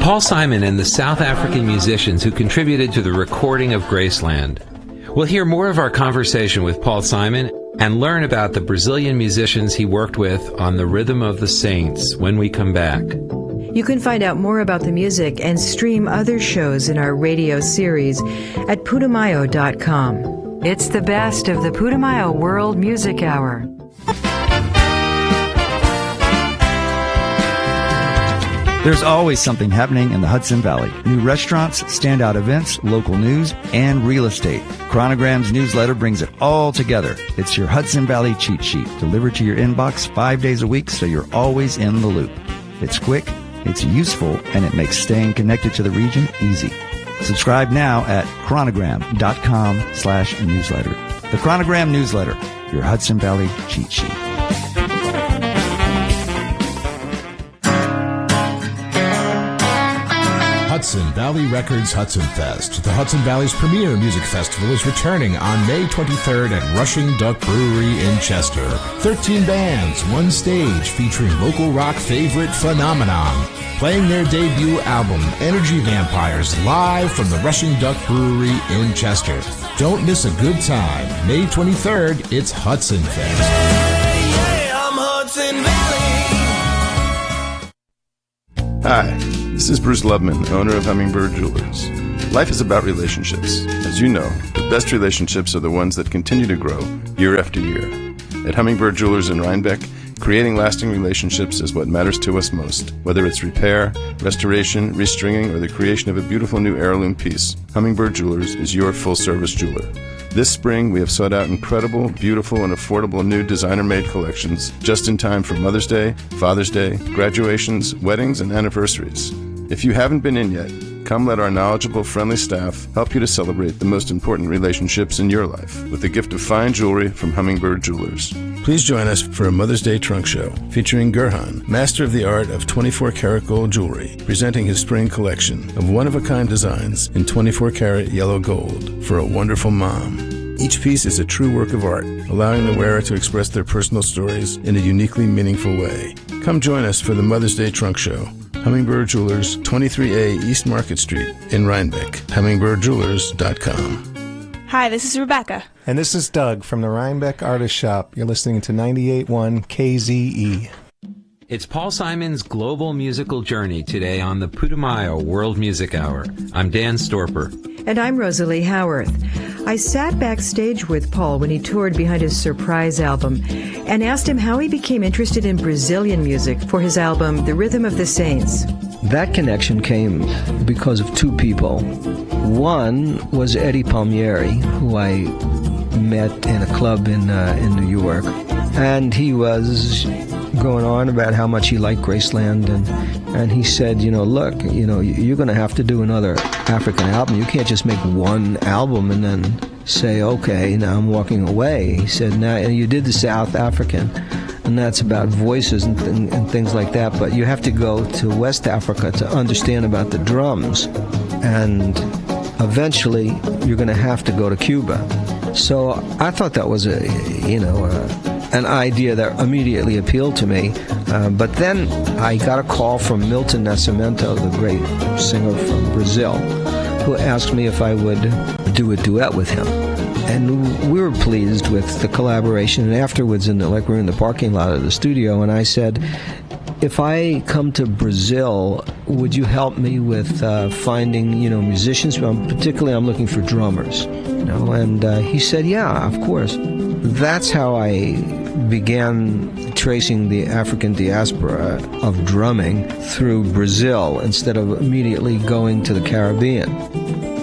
Paul Simon and the South African musicians who contributed to the recording of Graceland. We'll hear more of our conversation with Paul Simon and learn about the Brazilian musicians he worked with on the Rhythm of the Saints when we come back. You can find out more about the music and stream other shows in our radio series at Putumayo.com. It's the best of the Putumayo World Music Hour. There's always something happening in the Hudson Valley. New restaurants, standout events, local news, and real estate. Chronogram's newsletter brings it all together. It's your Hudson Valley cheat sheet, delivered to your inbox 5 days a week so you're always in the loop. It's quick, it's useful, and it makes staying connected to the region easy. Subscribe now at chronogram.com/newsletter. The Chronogram newsletter, your Hudson Valley cheat sheet. Hudson Valley Records Hudson Fest. The Hudson Valley's premier music festival is returning on May 23rd at Rushing Duck Brewery in Chester. 13 bands, one stage featuring local rock favorite Phenomenon, playing their debut album, Energy Vampires, live from the Rushing Duck Brewery in Chester. Don't miss a good time. May 23rd, it's Hudson Fest. Yeah, I'm Hudson Valley. Hi, this is Bruce Lubman, owner of Hummingbird Jewelers. Life is about relationships. As you know, the best relationships are the ones that continue to grow year after year. At Hummingbird Jewelers in Rhinebeck, creating lasting relationships is what matters to us most. Whether it's repair, restoration, restringing, or the creation of a beautiful new heirloom piece, Hummingbird Jewelers is your full-service jeweler. This spring, we have sought out incredible, beautiful, and affordable new designer-made collections just in time for Mother's Day, Father's Day, graduations, weddings, and anniversaries. If you haven't been in yet, come let our knowledgeable, friendly staff help you to celebrate the most important relationships in your life with the gift of fine jewelry from Hummingbird Jewelers. Please join us for a Mother's Day trunk show featuring Gurhan, master of the art of 24-karat gold jewelry, presenting his spring collection of one-of-a-kind designs in 24-karat yellow gold for a wonderful mom. Each piece is a true work of art, allowing the wearer to express their personal stories in a uniquely meaningful way. Come join us for the Mother's Day trunk show. Hummingbird Jewelers, 23A East Market Street in Rhinebeck. HummingbirdJewelers.com. Hi, this is Rebecca. And this is Doug from the Rhinebeck Artist Shop. You're listening to 98.1 KZE. It's Paul Simon's global musical journey today on the Putumayo World Music Hour. I'm Dan Storper. And I'm Rosalie Howarth. I sat backstage with Paul when he toured behind his surprise album and asked him how he became interested in Brazilian music for his album, The Rhythm of the Saints. That connection came because of two people. One was Eddie Palmieri, who I met in a club in New York, and he was going on about how much he liked Graceland, and he said, look, you're going to have to do another African album. You can't just make one album and then say, okay, now I'm walking away. He said, now you did the South African, and that's about voices and things like that, but you have to go to West Africa to understand about the drums, and eventually you're going to have to go to Cuba. So I thought that was an idea that immediately appealed to me. But then I got a call from Milton Nascimento, the great singer from Brazil, who asked me if I would do a duet with him. And we were pleased with the collaboration. And afterwards, we were in the parking lot of the studio, and I said, if I come to Brazil, would you help me with finding, musicians? Particularly, I'm looking for drummers. And he said, yeah, of course. That's how I began tracing the African diaspora of drumming through Brazil instead of immediately going to the Caribbean.